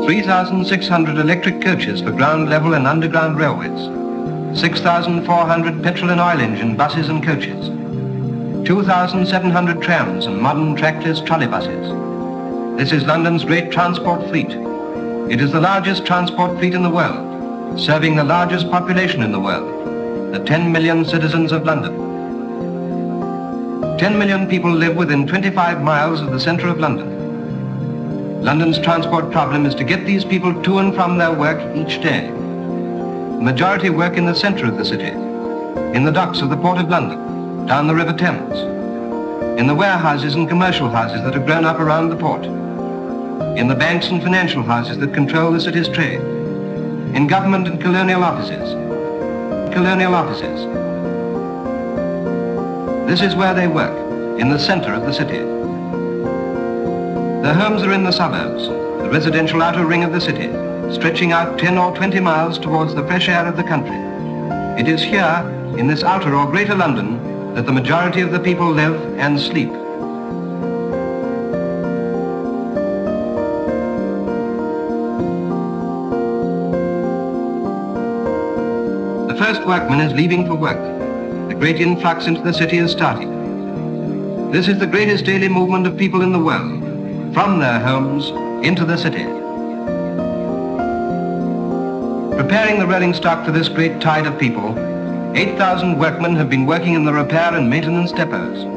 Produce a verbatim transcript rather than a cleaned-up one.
three thousand six hundred electric coaches for ground level and underground railways, six thousand four hundred petrol and oil engine buses and coaches, two thousand seven hundred trams and modern trackless trolleybuses. This is London's great transport fleet. It is the largest transport fleet in the world, serving the largest population in the world, the ten million citizens of London. ten million people live within twenty-five miles of the centre of London. London's transport problem is to get these people to and from their work each day. The majority work in the centre of the city, in the docks of the Port of London, down the River Thames, in the warehouses and commercial houses that have grown up around the port, in the banks and financial houses that control the city's trade, in government and colonial offices, colonial offices. This is where they work, in the centre of the city. Their homes are in the suburbs, the residential outer ring of the city, stretching out ten or twenty miles towards the fresh air of the country. It is here, in this outer or greater London, that the majority of the people live and sleep. The first workman is leaving for work. The great influx into the city is starting. This is the greatest daily movement of people in the world, from their homes into the city. Preparing the rolling stock for this great tide of people, eight thousand workmen have been working in the repair and maintenance depots.